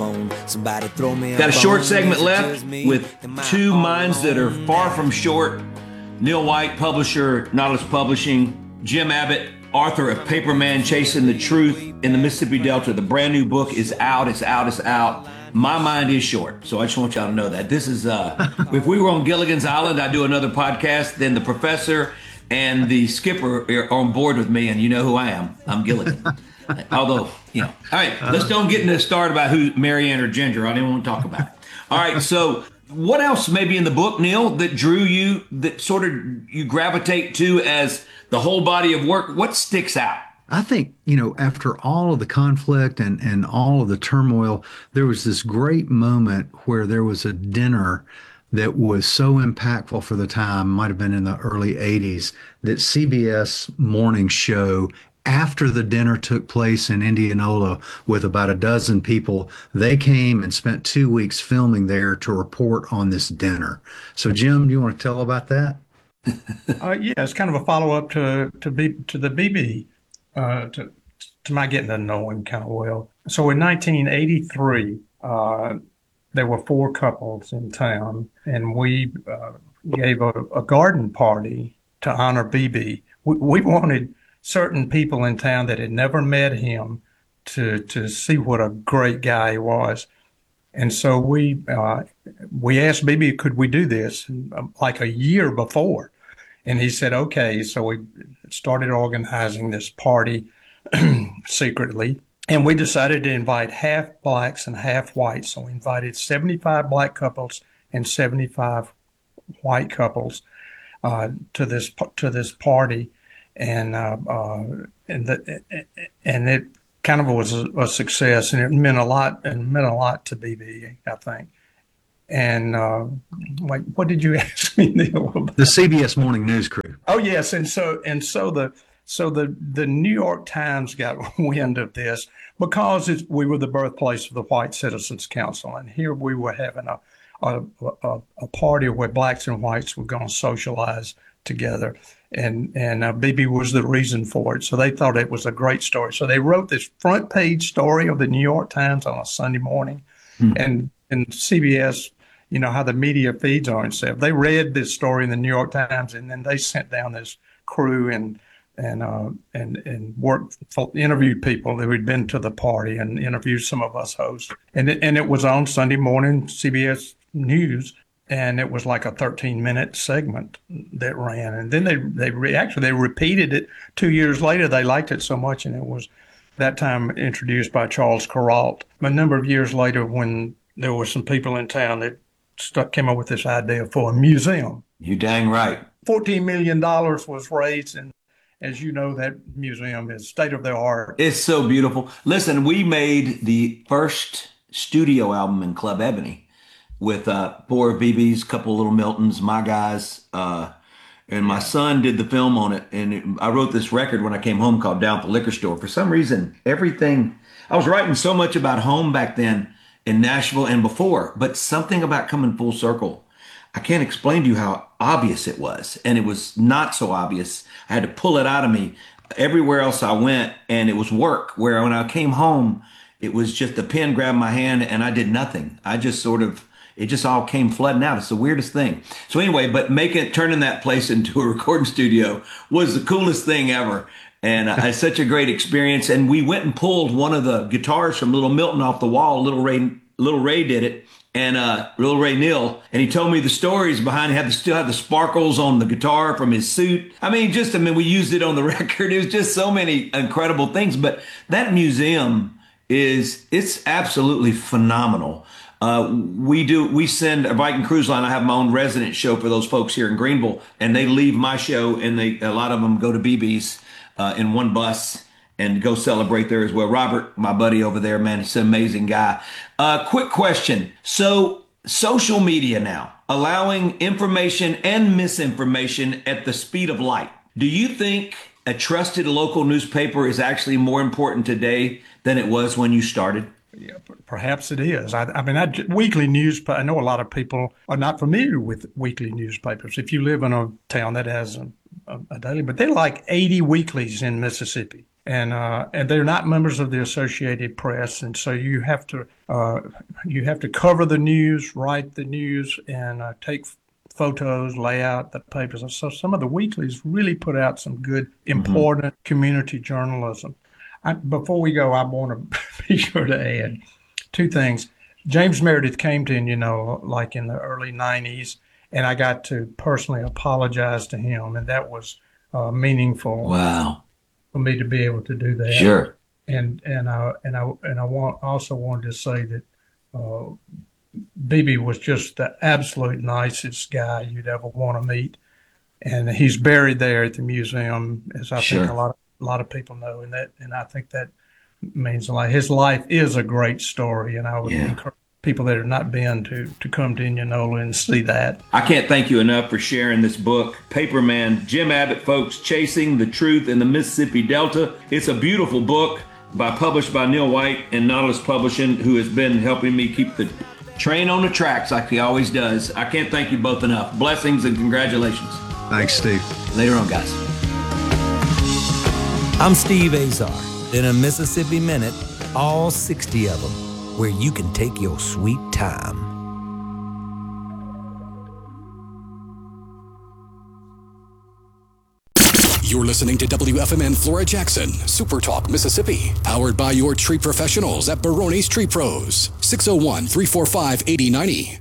phone. Somebody throw me Got a short segment left with two minds that are far from short. Neil White, publisher, Nautilus Publishing. Jim Abbott, author of Paperman Chasing the Truth in the Mississippi Delta. The brand new book is out. It's out. It's out. My mind is short, so I just want y'all to know that. This is, if we were on Gilligan's Island, I'd do another podcast. Then the professor and the skipper are on board with me, and you know who I am. I'm Gilligan. Although, you know. All right, let's don't get into the start about who Marianne or Ginger. I didn't want to talk about it. All right, so what else maybe in the book, Neil, that drew you, that sort of you gravitate to as the whole body of work? What sticks out? I think, after all of the conflict and all of the turmoil, there was this great moment where there was a dinner that was so impactful for the time, might have been in the early 80s, that CBS morning show, after the dinner took place in Indianola with about a dozen people, they came and spent 2 weeks filming there to report on this dinner. So, Jim, do you want to tell about that? Yeah, it's kind of a follow-up to the BB, to my getting to know him kind of well. So in 1983, there were 4 couples in town, and we gave a garden party to honor BB. We wanted certain people in town that had never met him to see what a great guy he was. And so we asked BB, could we do this like a year before? And he said, okay. So we started organizing this party secretly. And we decided to invite half blacks and half whites. So we invited 75 black couples and 75 white couples to this party. And it kind of was a success, and it meant a lot to BB, I think. And what did you ask me, Neil, about? The CBS Morning News crew. Oh yes, and so the New York Times got wind of this because we were the birthplace of the White Citizens Council, and here we were having a party where blacks and whites were going to socialize together, and BB was the reason for it. So they thought it was a great story. So they wrote this front page story of the New York Times on a Sunday morning, and CBS, you know how the media feeds on itself. They read this story in the New York Times, and then they sent down this crew and interviewed people who had been to the party and interviewed some of us hosts. And it was on Sunday morning, CBS News. And it was like a 13-minute segment that ran. And then they repeated it 2 years later. They liked it so much, and it was that time introduced by Charles Kuralt. A number of years later, when there were some people in town that came up with this idea for a museum. You dang right. $14 million was raised, and as you know, that museum is state of the art. It's so beautiful. Listen, we made the first studio album in Club Ebony with 4 BBs, couple Little Miltons, my guys, and my son did the film on it. And I wrote this record when I came home called Down at the Liquor Store. For some reason, I was writing so much about home back then in Nashville and before, but something about coming full circle, I can't explain to you how obvious it was. And it was not so obvious. I had to pull it out of me everywhere else I went, and it was work, where when I came home, it was just a pen grabbed my hand and I did nothing. It just all came flooding out. It's the weirdest thing. So anyway, but turning that place into a recording studio was the coolest thing ever. And it's such a great experience. And we went and pulled one of the guitars from Little Milton off the wall. Little Ray did it. And Little Ray Neal. And he told me the stories behind it. Still had the sparkles on the guitar from his suit. We used it on the record. It was just so many incredible things. But that museum it's absolutely phenomenal. We send a Viking Cruise Line. I have my own resident show for those folks here in Greenville, and they leave my show, and a lot of them go to BB's in one bus and go celebrate there as well. Robert, my buddy over there, man, he's an amazing guy. Quick question. So social media now, allowing information and misinformation at the speed of light. Do you think a trusted local newspaper is actually more important today than it was when you started? Yeah, perhaps it is. Weekly newspaper. I know a lot of people are not familiar with weekly newspapers. If you live in a town that has a daily, but they're like 80 weeklies in Mississippi. and they're not members of the Associated Press, and so you have to cover the news, write the news, and take photos, lay out the papers. And so some of the weeklies really put out some good, important community journalism. Before we go, I want to be sure to add two things. James Meredith came to Indianola like in the early 90s, and I got to personally apologize to him, and that was meaningful. Wow. For me to be able to do that. Sure. And I also wanted to say that BB was just the absolute nicest guy you'd ever want to meet, and he's buried there at the museum, as I think a lot of people know, and I think that means a lot. His life is a great story, and I would encourage people that have not been to come to Indianola and see that. I can't thank you enough for sharing this book, Paperman, Jim Abbott, folks, Chasing the Truth in the Mississippi Delta. It's a beautiful book published by Neil White and Nautilus Publishing, who has been helping me keep the train on the tracks like he always does. I can't thank you both enough. Blessings and congratulations. Thanks, Steve. Later on, guys. I'm Steve Azar. In a Mississippi Minute, all 60 of them, where you can take your sweet time. You're listening to WFMN Flora Jackson, Super Talk, Mississippi, powered by your tree professionals at Barone's Tree Pros, 601-345-8090.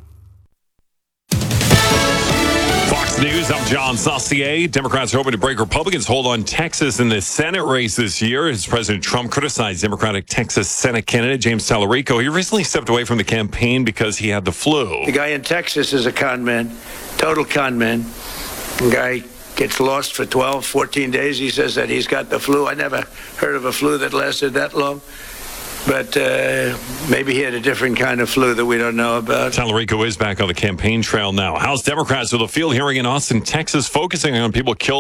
Fox News, I'm John Saucier. Democrats are hoping to break Republicans' hold on Texas in the Senate race this year as President Trump criticized Democratic Texas Senate candidate James Tallarico. He recently stepped away from the campaign because he had the flu. The guy in Texas is a con man, total con man. The guy gets lost for 12, 14 days. He says that he's got the flu. I never heard of a flu that lasted that long. But maybe he had a different kind of flu that we don't know about. Tallarico is back on the campaign trail now. House Democrats with a field hearing in Austin, Texas, focusing on people killed